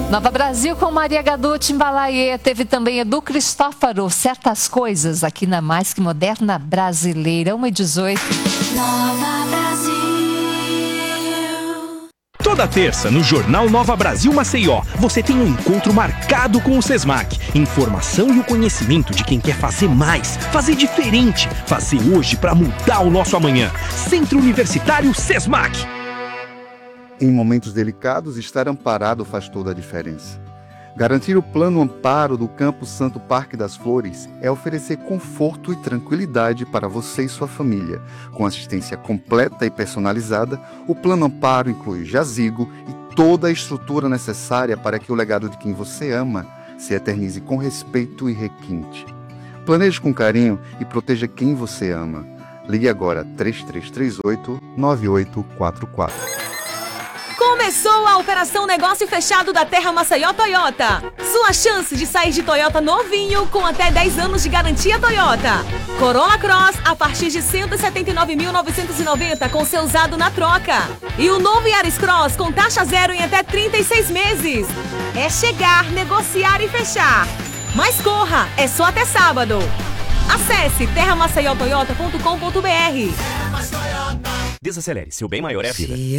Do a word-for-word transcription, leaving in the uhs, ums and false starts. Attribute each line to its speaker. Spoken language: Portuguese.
Speaker 1: Nova Brasil com Maria Gadu Timbalaê. Teve também Edu Cristófaro, Certas Coisas, aqui na Mais Que Moderna Brasileira, uma e dezoito.
Speaker 2: Nova Brasil.
Speaker 3: Toda terça, no Jornal Nova Brasil Maceió, você tem um encontro marcado com o SESMAC. Informação e o conhecimento de quem quer fazer mais, fazer diferente, fazer hoje para mudar o nosso amanhã. Centro Universitário SESMAC.
Speaker 4: Em momentos delicados, estar amparado faz toda a diferença. Garantir o plano amparo do Campo Santo Parque das Flores é oferecer conforto e tranquilidade para você e sua família. Com assistência completa e personalizada, o plano amparo inclui jazigo e toda a estrutura necessária para que o legado de quem você ama se eternize com respeito e requinte. Planeje com carinho e proteja quem você ama. Ligue agora três três três oito, nove oito quatro quatro.
Speaker 5: Começou a Operação Negócio Fechado da Terra Maceió Toyota. Sua chance de sair de Toyota novinho com até dez anos de garantia Toyota. Corolla Cross a partir de cento e setenta e nove mil novecentos e noventa com seu usado na troca. E o novo Yaris Cross com taxa zero em até trinta e seis meses. É chegar, negociar e fechar. Mas corra, é só até sábado. Acesse terra maceió toyota ponto com ponto br.
Speaker 6: Desacelere, seu bem maior é a vida.